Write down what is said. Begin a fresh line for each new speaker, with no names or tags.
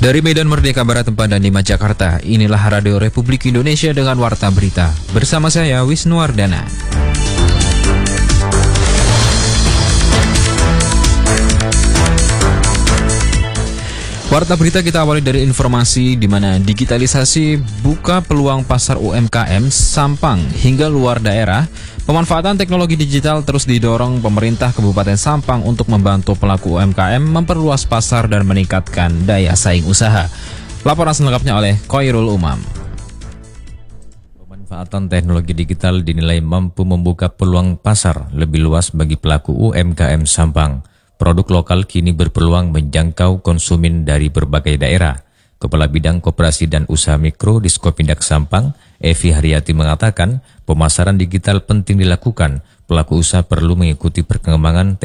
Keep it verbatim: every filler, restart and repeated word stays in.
Dari Medan Merdeka Barat empat dan lima Jakarta, inilah Radio Republik Indonesia dengan Warta Berita. Bersama saya, Wisnu Wardana. Warta Berita kita awali dari informasi di mana digitalisasi buka peluang pasar U M K M Sampang hingga luar daerah. Pemanfaatan teknologi digital terus didorong pemerintah Kabupaten Sampang untuk membantu pelaku U M K M memperluas pasar dan meningkatkan daya saing usaha. Laporan selengkapnya oleh Khairul Umam.
Pemanfaatan teknologi digital dinilai mampu membuka peluang pasar lebih luas bagi pelaku U M K M Sampang. Produk lokal kini berpeluang menjangkau konsumen dari berbagai daerah. Kepala Bidang Koperasi dan Usaha Mikro Diskopindak Sampang, Evi Haryati mengatakan, pemasaran digital penting dilakukan. Pelaku usaha perlu mengikuti perkembangan